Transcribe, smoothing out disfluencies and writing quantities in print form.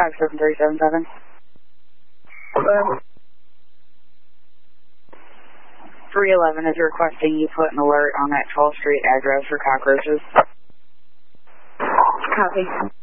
57377. 311 is requesting you put an alert on that 12th Street address for cockroaches. Copy.